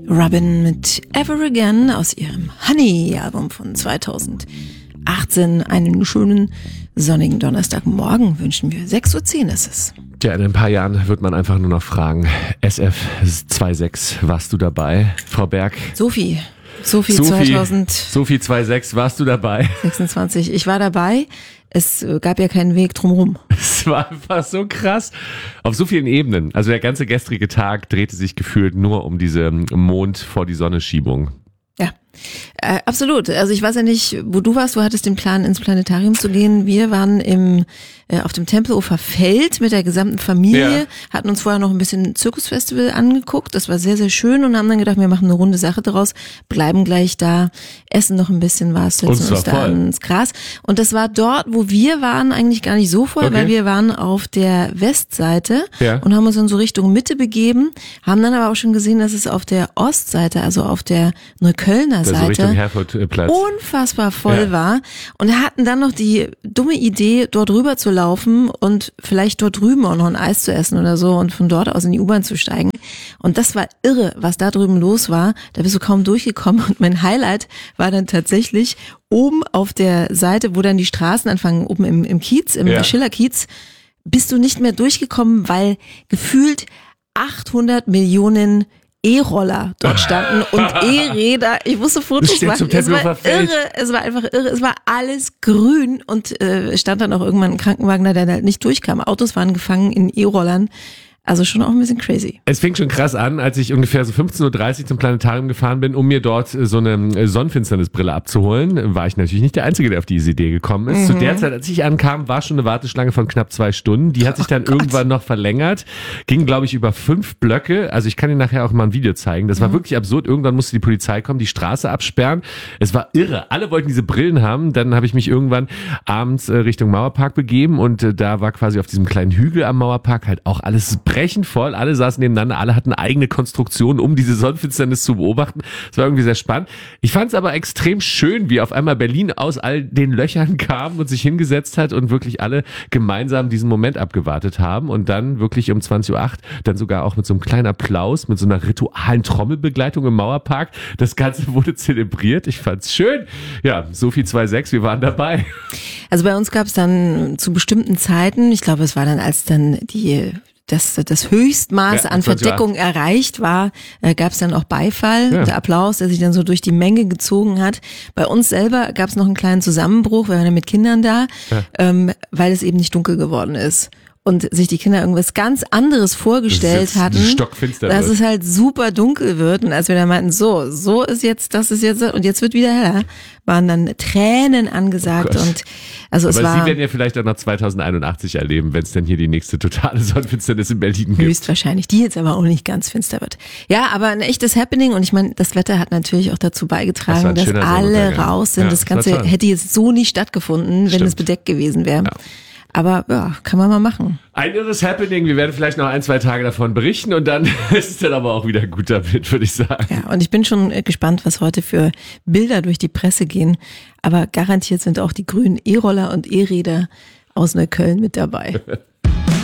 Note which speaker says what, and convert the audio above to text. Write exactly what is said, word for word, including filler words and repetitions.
Speaker 1: Robin mit Ever Again aus ihrem Honey-Album von zweitausendachtzehn. Einen schönen sonnigen Donnerstagmorgen wünschen wir. sechs Uhr zehn ist es.
Speaker 2: Ja, in ein paar Jahren wird man einfach nur noch fragen. S F sechsundzwanzig, warst du dabei? Frau Berg?
Speaker 1: Sophie. Sophie,
Speaker 2: Sophie
Speaker 1: zweitausend.
Speaker 2: Sophie sechsundzwanzig, warst du dabei?
Speaker 1: sechsundzwanzig. Ich war dabei. Es gab ja keinen Weg drumherum.
Speaker 2: Es war einfach so krass. Auf so vielen Ebenen. Also der ganze gestrige Tag drehte sich gefühlt nur um diese Mond vor die Sonne Schiebung.
Speaker 1: Ja, äh, absolut. Also ich weiß ja nicht, wo du warst. Du hattest den Plan, ins Planetarium zu gehen. Wir waren im äh, auf dem Tempelhofer Feld mit der gesamten Familie, ja. Hatten uns vorher noch ein bisschen Zirkusfestival angeguckt. Das war sehr, sehr schön und haben dann gedacht, wir machen eine runde Sache daraus, bleiben gleich da, essen noch ein bisschen was, setzen uns da ans Gras. Und das war dort, wo wir waren, eigentlich gar nicht so voll, okay. Weil wir waren auf der Westseite, ja. Und haben uns dann so Richtung Mitte begeben, haben dann aber auch schon gesehen, dass es auf der Ostseite, also auf der Neuköllner Seite,
Speaker 2: so Richtung Herfordplatz,
Speaker 1: unfassbar voll ja. war. Und hatten dann noch die dumme Idee, dort rüber zu laufen und vielleicht dort drüben auch noch ein Eis zu essen oder so und von dort aus in die U-Bahn zu steigen. Und das war irre, was da drüben los war. Da bist du kaum durchgekommen. Und mein Highlight war dann tatsächlich oben auf der Seite, wo dann die Straßen anfangen, oben im, im Kiez, im ja. Schillerkiez, bist du nicht mehr durchgekommen, weil gefühlt achthundert Millionen E-Roller dort standen und E-Räder. Ich musste Fotos machen. Es war irre. Es war einfach irre. Es war alles grün und äh, stand dann auch irgendwann ein Krankenwagen da, der halt nicht durchkam. Autos waren gefangen in E-Rollern. Also schon auch ein bisschen crazy.
Speaker 2: Es fing schon krass an, als ich ungefähr so fünfzehn Uhr dreißig zum Planetarium gefahren bin, um mir dort so eine Sonnenfinsternisbrille abzuholen. War ich natürlich nicht der Einzige, der auf diese Idee gekommen ist. Mhm. Zu der Zeit, als ich ankam, war schon eine Warteschlange von knapp zwei Stunden. Die hat sich dann oh irgendwann noch verlängert. Ging, glaube ich, über fünf Blöcke. Also ich kann Ihnen nachher auch mal ein Video zeigen. Das war mhm. wirklich absurd. Irgendwann musste die Polizei kommen, die Straße absperren. Es war irre. Alle wollten diese Brillen haben. Dann habe ich mich irgendwann abends äh, Richtung Mauerpark begeben und äh, da war quasi auf diesem kleinen Hügel am Mauerpark halt auch alles brechend voll, alle saßen nebeneinander, alle hatten eigene Konstruktionen, um diese Sonnenfinsternis zu beobachten. Das war irgendwie sehr spannend. Ich fand es aber extrem schön, wie auf einmal Berlin aus all den Löchern kam und sich hingesetzt hat und wirklich alle gemeinsam diesen Moment abgewartet haben und dann wirklich um zwanzig Uhr acht dann sogar auch mit so einem kleinen Applaus, mit so einer ritualen Trommelbegleitung im Mauerpark. Das Ganze wurde zelebriert. Ich fand's schön. Ja, Sophie sechsundzwanzig, wir waren dabei.
Speaker 1: Also bei uns gab es dann zu bestimmten Zeiten, ich glaube, es war dann, als dann die dass das Höchstmaß ja, an Verdeckung erreicht war, äh, gab es dann auch Beifall, ja. Der Applaus, der sich dann so durch die Menge gezogen hat. Bei uns selber gab es noch einen kleinen Zusammenbruch, wir waren ja mit Kindern da, ja. ähm, weil es eben nicht dunkel geworden ist. Und sich die Kinder irgendwas ganz anderes vorgestellt das hatten,
Speaker 2: stockfinster
Speaker 1: dass
Speaker 2: wird.
Speaker 1: Es halt super dunkel wird. Und als wir dann meinten, so, so ist jetzt, das ist jetzt, und jetzt wird wieder heller, waren dann Tränen angesagt. Oh und also es
Speaker 2: Aber
Speaker 1: war.
Speaker 2: Sie werden ja vielleicht auch noch zweitausendeinundachtzig erleben, wenn es dann hier die nächste totale Sonnenfinsternis in Berlin gibt.
Speaker 1: Höchstwahrscheinlich, die jetzt aber auch nicht ganz finster wird. Ja, aber ein echtes Happening. Und ich meine, das Wetter hat natürlich auch dazu beigetragen, das dass alle raus sind. Ja, das Ganze hätte jetzt so nicht stattgefunden, wenn Stimmt. es bedeckt gewesen wäre. Ja. Aber ja, kann man mal machen.
Speaker 2: Ein irres Happening. Wir werden vielleicht noch ein, zwei Tage davon berichten und dann ist es dann aber auch wieder gut damit, würde ich sagen.
Speaker 1: Ja, und ich bin schon gespannt, was heute für Bilder durch die Presse gehen. Aber garantiert sind auch die grünen E-Roller und E-Räder aus Neukölln mit dabei.